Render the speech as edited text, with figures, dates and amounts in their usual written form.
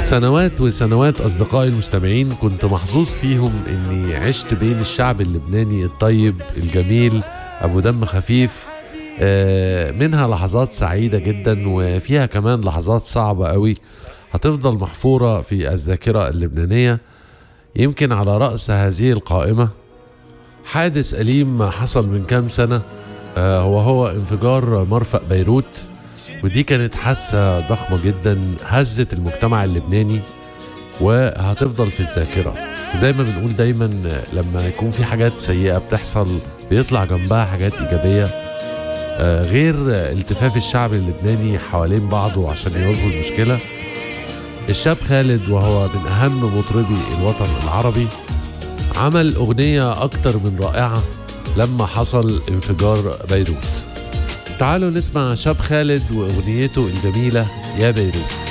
سنوات وسنوات أصدقائي المستمعين كنت محظوظ فيهم إني عشت بين الشعب اللبناني الطيب الجميل أبو دم خفيف. منها لحظات سعيدة جدا وفيها كمان لحظات صعبة قوي هتفضل محفورة في الذاكرة اللبنانية. يمكن على رأس هذه القائمة حادث أليم حصل من كام سنة، هو انفجار مرفأ بيروت، ودي كانت حادثة ضخمة جدا هزت المجتمع اللبناني وهتفضل في الذاكرة. زي ما بنقول دايما لما يكون في حاجات سيئة بتحصل بيطلع جنبها حاجات إيجابية، غير التفاف الشعب اللبناني حوالين بعضه عشان يواجهوا المشكلة. الشاب خالد وهو من أهم مطربي الوطن العربي عمل أغنية أكتر من رائعة لما حصل انفجار بيروت. تعالوا نسمع شاب خالد وأغنيته الجميلة يا بيروت.